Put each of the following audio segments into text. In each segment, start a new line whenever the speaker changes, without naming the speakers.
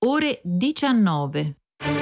ore 19.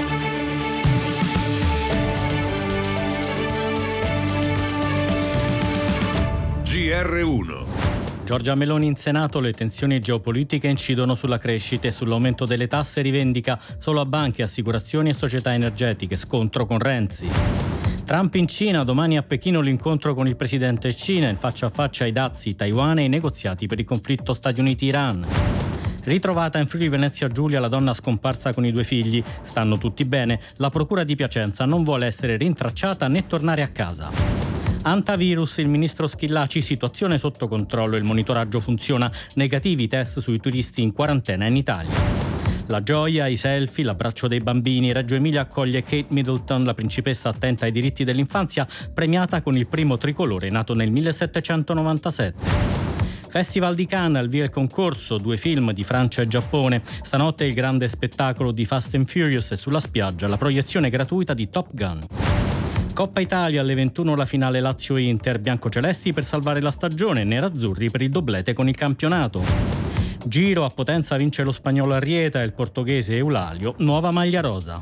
GR1.
Giorgia Meloni in Senato: le tensioni geopolitiche incidono sulla crescita e sull'aumento delle tasse, rivendica solo a banche, assicurazioni e società energetiche, scontro con Renzi. Trump in Cina, domani a Pechino l'incontro con il presidente Cina, in faccia a faccia ai dazi, Taiwan e i negoziati per il conflitto Stati Uniti-Iran. Ritrovata in Friuli Venezia Giulia la donna scomparsa con i 2 figli, stanno tutti bene, la procura di Piacenza non vuole essere rintracciata né tornare a casa. Antavirus, il ministro Schillaci: situazione sotto controllo, il monitoraggio funziona, negativi test sui turisti in quarantena in Italia. La gioia, i selfie, l'abbraccio dei bambini. Reggio Emilia accoglie Kate Middleton, la principessa attenta ai diritti dell'infanzia, premiata con il primo tricolore nato nel 1797. Festival di Cannes, al via il concorso, 2 film di Francia e Giappone. Stanotte il grande spettacolo di Fast and Furious e sulla spiaggia la proiezione gratuita di Top Gun. Coppa Italia, alle 21 la finale Lazio-Inter, biancocelesti per salvare la stagione, nerazzurri per il doblete con il campionato. Giro, a Potenza vince lo spagnolo Arrieta e il portoghese Eulalio, nuova maglia rosa.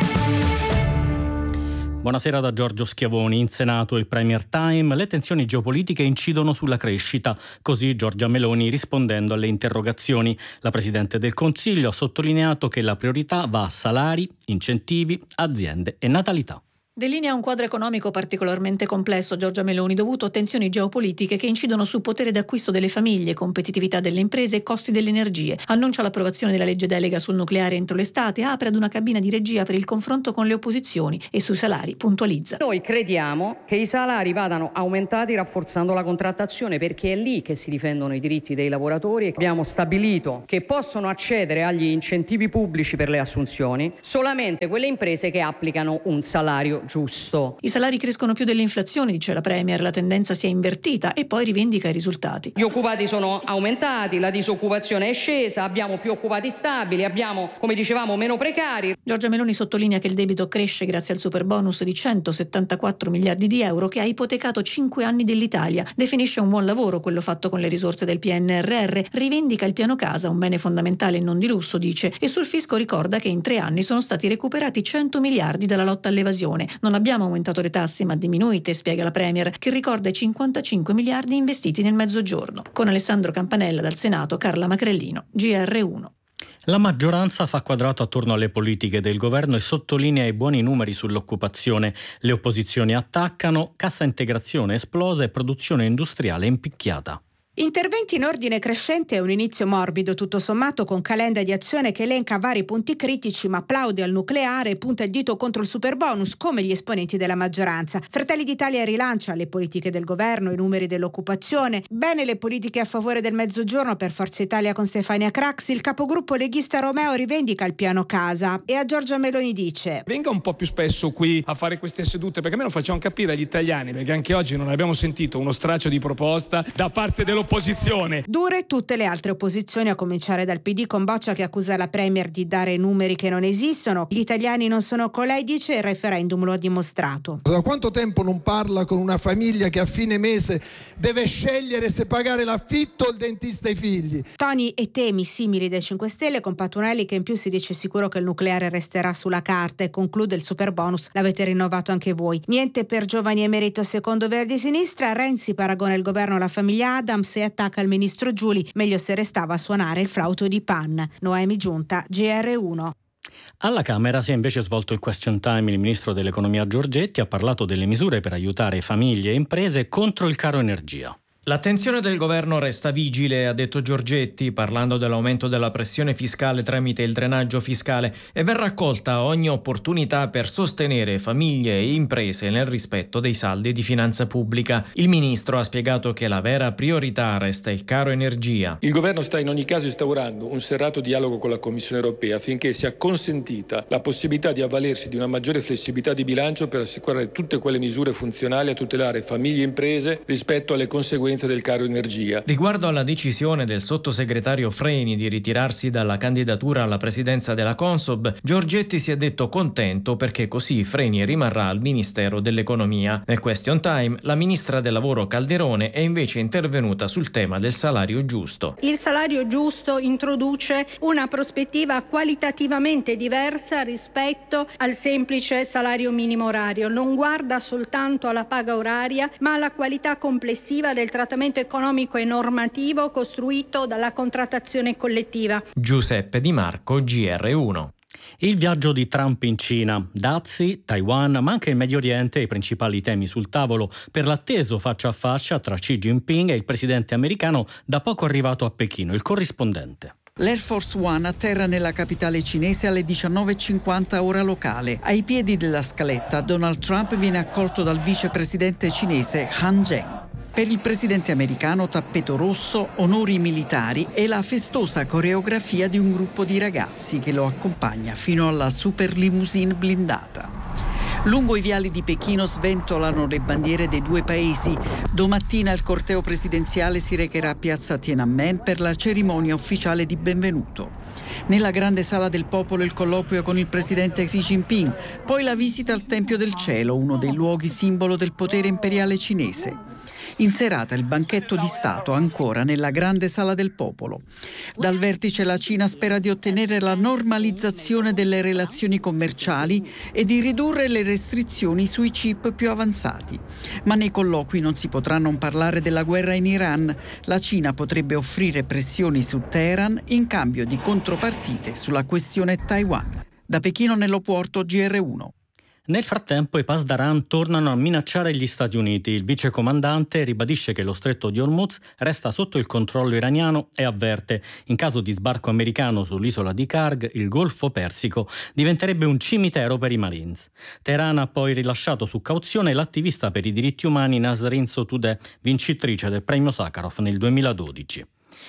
Buonasera da Giorgio Schiavoni. In Senato il Premier Time: le tensioni geopolitiche incidono sulla crescita. Così Giorgia Meloni rispondendo alle interrogazioni. La Presidente del Consiglio ha sottolineato che la priorità va a salari, incentivi, aziende e natalità.
Delinea un quadro economico particolarmente complesso Giorgia Meloni, dovuto a tensioni geopolitiche che incidono sul potere d'acquisto delle famiglie, competitività delle imprese e costi delle energie. Annuncia l'approvazione della legge delega sul nucleare entro l'estate, apre ad una cabina di regia per il confronto con le opposizioni e sui salari puntualizza.
Noi crediamo che i salari vadano aumentati rafforzando la contrattazione, perché è lì che si difendono i diritti dei lavoratori. Abbiamo stabilito che possono accedere agli incentivi pubblici per le assunzioni solamente quelle imprese che applicano un salario giusto.
I salari crescono più dell'inflazione, dice la Premier, la tendenza si è invertita, e poi rivendica i risultati.
Gli occupati sono aumentati, la disoccupazione è scesa, abbiamo più occupati stabili, abbiamo, come dicevamo, meno precari.
Giorgia Meloni sottolinea che il debito cresce grazie al superbonus di 174 miliardi di euro che ha ipotecato 5 anni dell'Italia. Definisce un buon lavoro quello fatto con le risorse del PNRR, rivendica il piano casa, un bene fondamentale e non di lusso, dice, e sul fisco ricorda che in 3 anni sono stati recuperati 100 miliardi dalla lotta all'evasione. Non abbiamo aumentato le tasse ma diminuite, spiega la Premier, che ricorda i 55 miliardi investiti nel Mezzogiorno. Con Alessandro Campanella dal Senato, Carla Macrellino, GR1.
La maggioranza fa quadrato attorno alle politiche del governo e sottolinea i buoni numeri sull'occupazione. Le opposizioni attaccano, cassa integrazione esplosa e produzione industriale impicchiata.
Interventi in ordine crescente e un inizio morbido, tutto sommato, con calenda di azione che elenca vari punti critici ma applaude al nucleare e punta il dito contro il superbonus come gli esponenti della maggioranza. Fratelli d'Italia rilancia le politiche del governo, i numeri dell'occupazione, bene le politiche a favore del Mezzogiorno per Forza Italia con Stefania Craxi. Il capogruppo leghista Romeo rivendica il piano casa e a Giorgia Meloni dice:
venga un po' più spesso qui a fare queste sedute, perché almeno facciamo capire agli italiani, perché anche oggi non abbiamo sentito uno straccio di proposta da parte dell'opposizione.
Dure tutte le altre opposizioni, a cominciare dal PD con Boccia che accusa la Premier di dare numeri che non esistono. Gli italiani non sono con lei, dice, il referendum lo ha dimostrato.
Da quanto tempo non parla con una famiglia che a fine mese deve scegliere se pagare l'affitto o il dentista ai figli?
Toni e temi simili dei 5 Stelle, con Patuanelli che in più si dice sicuro che il nucleare resterà sulla carta e conclude: il superbonus l'avete rinnovato anche voi. Niente per giovani emerito secondo Verdi Sinistra. Renzi paragona il governo alla famiglia Adams e attacca il ministro Giuli, meglio se restava a suonare il flauto di Pan. Noemi Giunta, GR1.
Alla Camera si è invece svolto il question time. Il ministro dell'economia Giorgetti ha parlato delle misure per aiutare famiglie e imprese contro il caro energia.
L'attenzione del governo resta vigile, ha detto Giorgetti, parlando dell'aumento della pressione fiscale tramite il drenaggio fiscale, e verrà accolta ogni opportunità per sostenere famiglie e imprese nel rispetto dei saldi di finanza pubblica. Il ministro ha spiegato che la vera priorità resta il caro energia.
Il governo sta in ogni caso instaurando un serrato dialogo con la Commissione europea affinché sia consentita la possibilità di avvalersi di una maggiore flessibilità di bilancio per assicurare tutte quelle misure funzionali a tutelare famiglie e imprese rispetto alle conseguenze conseguenza del caro energia.
Riguardo alla decisione del sottosegretario Freni di ritirarsi dalla candidatura alla presidenza della Consob, Giorgetti si è detto contento perché così Freni rimarrà al Ministero dell'Economia. Nel question time, la ministra del Lavoro Calderone è invece intervenuta sul tema del salario giusto.
Il salario giusto introduce una prospettiva qualitativamente diversa rispetto al semplice salario minimo orario. Non guarda soltanto alla paga oraria, ma alla qualità complessiva del trattamento economico e normativo costruito dalla contrattazione collettiva.
Giuseppe Di Marco, GR1.
Il viaggio di Trump in Cina, dazi, Taiwan, ma anche il Medio Oriente, i principali temi sul tavolo per l'atteso faccia a faccia tra Xi Jinping e il presidente americano da poco arrivato a Pechino, il corrispondente.
L'Air Force One atterra nella capitale cinese alle 19:50 ora locale. Ai piedi della scaletta Donald Trump viene accolto dal vicepresidente cinese Han Zheng. Per il presidente americano tappeto rosso, onori militari e la festosa coreografia di un gruppo di ragazzi che lo accompagna fino alla super limousine blindata. Lungo i viali di Pechino sventolano le bandiere dei due paesi. Domattina il corteo presidenziale si recherà a piazza Tiananmen per la cerimonia ufficiale di benvenuto. Nella grande sala del popolo il colloquio con il presidente Xi Jinping, poi la visita al Tempio del Cielo, uno dei luoghi simbolo del potere imperiale cinese. In serata il banchetto di Stato ancora nella grande sala del popolo. Dal vertice la Cina spera di ottenere la normalizzazione delle relazioni commerciali e di ridurre le restrizioni sui chip più avanzati. Ma nei colloqui non si potrà non parlare della guerra in Iran. La Cina potrebbe offrire pressioni su Teheran in cambio di contropartite sulla questione Taiwan. Da Pechino nell'aeroporto GR1.
Nel frattempo i Pasdaran tornano a minacciare gli Stati Uniti. Il vicecomandante ribadisce che lo stretto di Hormuz resta sotto il controllo iraniano e avverte: in caso di sbarco americano sull'isola di Karg, il Golfo Persico diventerebbe un cimitero per i Marines. Teheran ha poi rilasciato su cauzione l'attivista per i diritti umani Nasrin Sotoudeh, vincitrice del premio Sakharov nel 2012.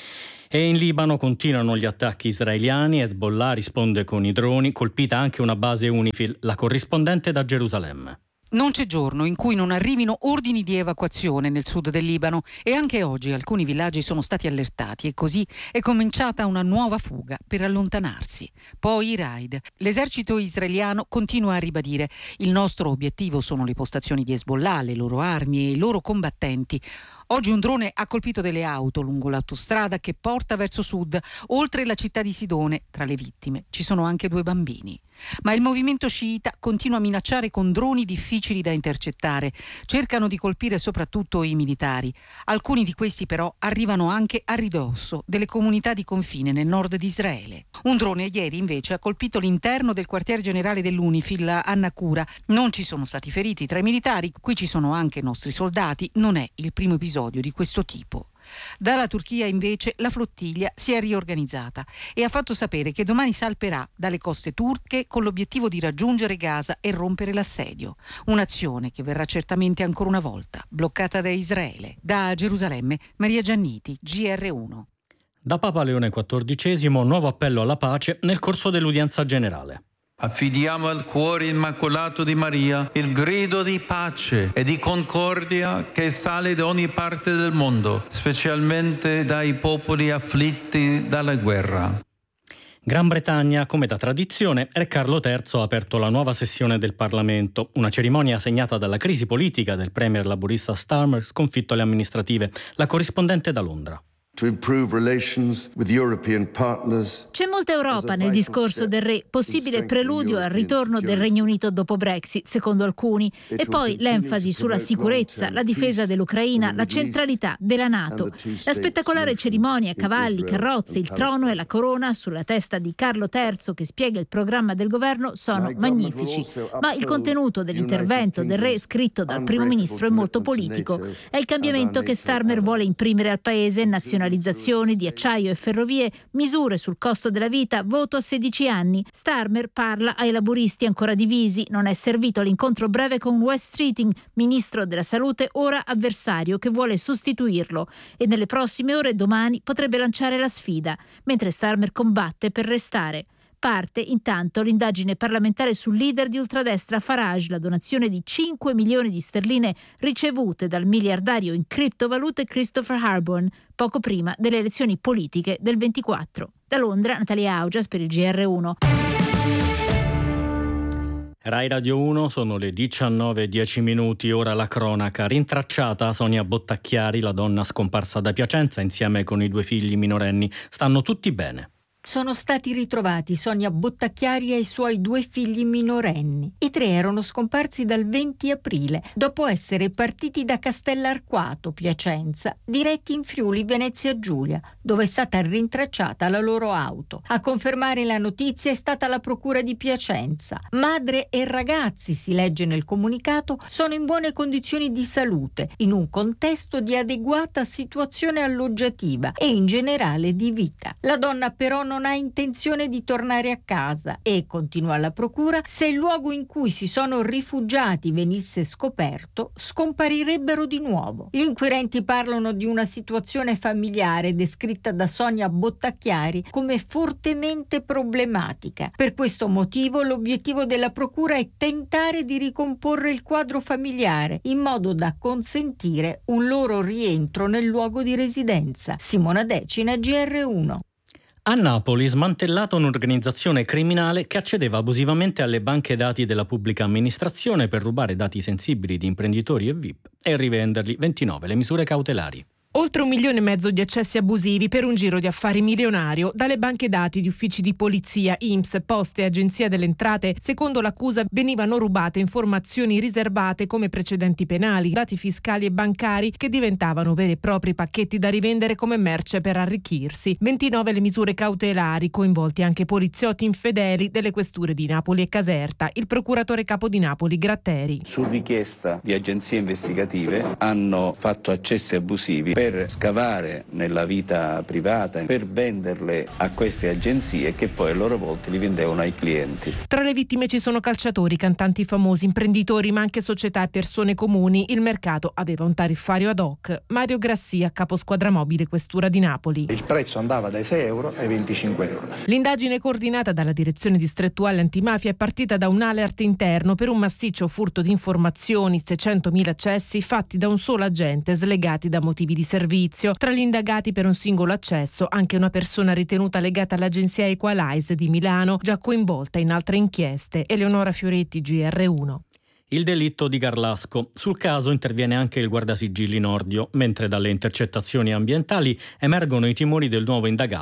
E in Libano continuano gli attacchi israeliani, Hezbollah risponde con i droni, colpita anche una base UNIFIL, la corrispondente da Gerusalemme.
Non c'è giorno in cui non arrivino ordini di evacuazione nel sud del Libano e anche oggi alcuni villaggi sono stati allertati e così è cominciata una nuova fuga per allontanarsi. Poi i raid. L'esercito israeliano continua a ribadire: il nostro obiettivo sono le postazioni di Hezbollah, le loro armi e i loro combattenti. Oggi un drone ha colpito delle auto lungo l'autostrada che porta verso sud, oltre la città di Sidone. Tra le vittime ci sono anche 2 bambini. Ma il movimento sciita continua a minacciare con droni difficili da intercettare. Cercano di colpire soprattutto i militari. Alcuni di questi però arrivano anche a ridosso delle comunità di confine nel nord di Israele. Un drone ieri invece ha colpito l'interno del quartier generale dell'UNIFIL a Nakura. Non ci sono stati feriti tra i militari, qui ci sono anche nostri soldati. Non è il primo episodio di questo tipo. Dalla Turchia invece la flottiglia si è riorganizzata e ha fatto sapere che domani salperà dalle coste turche con l'obiettivo di raggiungere Gaza e rompere l'assedio. Un'azione che verrà certamente ancora una volta bloccata da Israele. Da Gerusalemme, Maria Gianniti, GR1.
Da Papa Leone XIV, nuovo appello alla pace nel corso dell'udienza generale.
Affidiamo al cuore immacolato di Maria il grido di pace e di concordia che sale da ogni parte del mondo, specialmente dai popoli afflitti dalla guerra.
Gran Bretagna, come da tradizione, Re Carlo III ha aperto la nuova sessione del Parlamento, una cerimonia segnata dalla crisi politica del premier laburista Starmer sconfitto alle amministrative. La corrispondente da Londra.
C'è
molta Europa nel discorso del re, possibile preludio al ritorno del Regno Unito dopo Brexit, secondo alcuni, e poi l'enfasi sulla sicurezza, la difesa dell'Ucraina, la centralità della NATO. La spettacolare cerimonia a cavalli, carrozze, il trono e la corona sulla testa di Carlo III che spiega il programma del governo sono magnifici, ma il contenuto dell'intervento del re scritto dal primo ministro è molto politico. È il cambiamento che Starmer vuole imprimere al paese: nazionalizzazioni di acciaio e ferrovie, misure sul costo della vita, voto a 16 anni. Starmer parla ai laburisti ancora divisi. Non è servito l'incontro breve con Wes Streeting, ministro della salute, ora avversario, che vuole sostituirlo e nelle prossime ore, domani, potrebbe lanciare la sfida, mentre Starmer combatte per restare. Parte intanto l'indagine parlamentare sul leader di ultradestra Farage, la donazione di 5 milioni di sterline ricevute dal miliardario in criptovalute Christopher Harborn poco prima delle elezioni politiche del 24. Da Londra, Natalia Augias per il GR1.
Rai Radio 1, sono le 19:10, ora la cronaca. Rintracciata Sonia Bottacchiari, la donna scomparsa da Piacenza insieme con i 2 figli minorenni. Stanno tutti bene.
Sono stati ritrovati Sonia Bottacchiari e i suoi 2 figli minorenni. I 3 erano scomparsi dal 20 aprile, dopo essere partiti da Castellarquato, Piacenza, diretti in Friuli, Venezia Giulia, dove è stata rintracciata la loro auto. A confermare la notizia è stata la procura di Piacenza. Madre e ragazzi, si legge nel comunicato, sono in buone condizioni di salute, in un contesto di adeguata situazione alloggiativa e in generale di vita. La donna però non ha intenzione di tornare a casa e, continua la procura, se il luogo in cui si sono rifugiati venisse scoperto, scomparirebbero di nuovo. Gli inquirenti parlano di una situazione familiare descritta da Sonia Bottacchiari come fortemente problematica. Per questo motivo l'obiettivo della procura è tentare di ricomporre il quadro familiare in modo da consentire un loro rientro nel luogo di residenza. Simona Decina, GR1.
A Napoli smantellata un'organizzazione criminale che accedeva abusivamente alle banche dati della pubblica amministrazione per rubare dati sensibili di imprenditori e VIP e rivenderli. 29 le misure cautelari.
Oltre 1,5 milioni di accessi abusivi per un giro di affari milionario dalle banche dati di uffici di polizia, INPS, Poste e Agenzia delle Entrate. Secondo l'accusa venivano rubate informazioni riservate come precedenti penali, dati fiscali e bancari che diventavano veri e propri pacchetti da rivendere come merce per arricchirsi. 29 le misure cautelari, coinvolti anche poliziotti infedeli delle questure di Napoli e Caserta. Il procuratore capo di Napoli, Gratteri.
Su richiesta di agenzie investigative hanno fatto accessi abusivi per scavare nella vita privata, per venderle a queste agenzie che poi a loro volta li vendevano ai clienti.
Tra le vittime ci sono calciatori, cantanti famosi, imprenditori, ma anche società e persone comuni. Il mercato aveva un tariffario ad hoc. Mario Grassia, capo squadra mobile questura di Napoli.
Il prezzo andava dai 6 euro ai 25 euro.
L'indagine coordinata dalla direzione distrettuale antimafia è partita da un alert interno per un massiccio furto di informazioni, 600.000 accessi fatti da un solo agente slegati da motivi di servizio. Tra gli indagati per un singolo accesso anche una persona ritenuta legata all'agenzia Equalize di Milano, già coinvolta in altre inchieste. Eleonora Fioretti, GR1.
Il delitto di Garlasco. Sul caso interviene anche il guardasigilli Nordio, mentre dalle intercettazioni ambientali emergono i timori del nuovo indagato